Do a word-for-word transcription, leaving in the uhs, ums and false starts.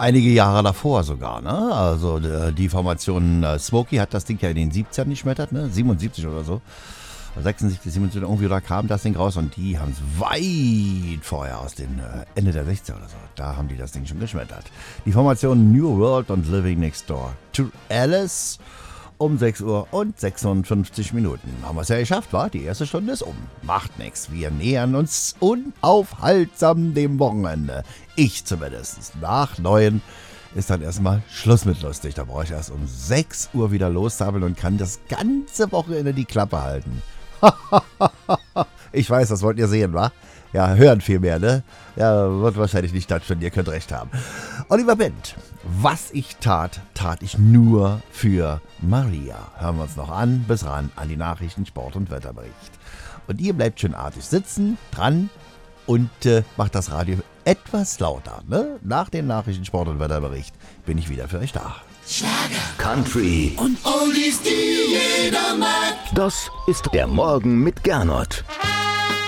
einige Jahre davor sogar, ne? Also die Formation äh, Smokey hat das Ding ja in den siebzigern geschmettert, ne? siebenundsiebzig oder so. sechsundsiebzig, siebenundsiebzig, irgendwie da kam das Ding raus und die haben es weit vorher aus den äh, Ende der sechziger oder so. Da haben die das Ding schon geschmettert. Die Formation New World und Living Next Door to Alice um sechs Uhr und sechsundfünfzig Minuten. Haben wir es ja geschafft, wa? Die erste Stunde ist um. Macht nichts, wir nähern uns unaufhaltsam dem Wochenende. Ich zumindest. Nach neun ist dann erstmal Schluss mit lustig. Da brauche ich erst um sechs Uhr wieder lossammeln und kann das ganze Wochenende die Klappe halten. Ich weiß, das wollt ihr sehen, wa? Ja, hören vielmehr, ne? Ja, wird wahrscheinlich nicht stattfinden, ihr könnt recht haben. Oliver Bent, was ich tat, tat ich nur für Maria. Hören wir uns noch an, bis ran an die Nachrichten, Sport und Wetterbericht. Und ihr bleibt schön artig sitzen, dran und äh, macht das Radio etwas lauter, ne? Nach dem Nachrichten, Sport und Wetterbericht bin ich wieder für euch da. Schlager, Country und Oldies, die jeder mag. Das ist der Morgen mit Gernot.